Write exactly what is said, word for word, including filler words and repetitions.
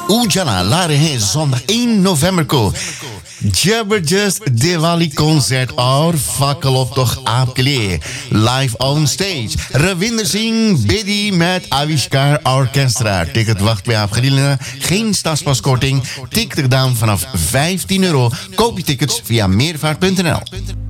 Ujala ला रहे हैं zondag één november को जबरदस्त दिवाली कॉन्सर्ट और fakkeloptocht आपके लिए live on stage. Ravinder Singh, Biddy met Avishkar Orchestra. Ticket wacht bij afgediende. Geen stadspaskorting. Ticket gedaan vanaf vijftien euro. Koop je tickets via meervaart punt n l.